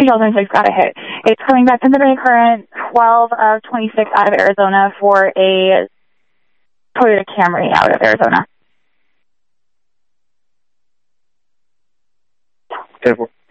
2026 got a hit. It's coming back into the current 12 of 26 out of Arizona for a Toyota Camry out of Arizona. 10-4.